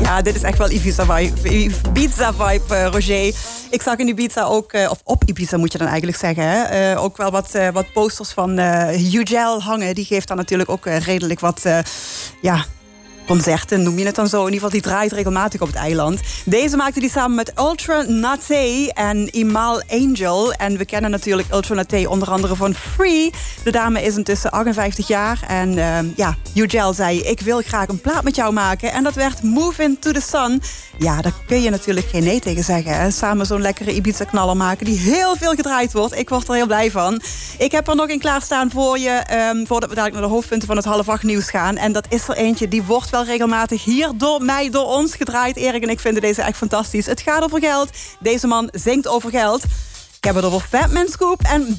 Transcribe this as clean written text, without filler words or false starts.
Ja, dit is echt wel Ibiza-vibe, Roger. Ik zag in Ibiza ook, of op Ibiza moet je dan eigenlijk zeggen, hè, ook wel wat posters van Hugel hangen. Die geeft dan natuurlijk ook redelijk wat, concerten, noem je het dan zo. In ieder geval, die draait regelmatig op het eiland. Deze maakte die samen met Ultra Naté en Imal Angel. En we kennen natuurlijk Ultra Naté onder andere van Free. De dame is intussen 58 jaar. En Hugel zei, ik wil graag een plaat met jou maken. En dat werd Move Into The Sun. Ja, daar kun je natuurlijk geen nee tegen zeggen. Hè? Samen zo'n lekkere Ibiza-knaller maken die heel veel gedraaid wordt. Ik word er heel blij van. Ik heb er nog een klaarstaan voor je, voordat we dadelijk naar de hoofdpunten van het 7:30 nieuws gaan. En dat is er eentje, die wordt wel regelmatig hier door ons gedraaid. Erik en ik vinden deze echt fantastisch. Het gaat over geld. Deze man zingt over geld. Ik heb het over Fatman Scoop en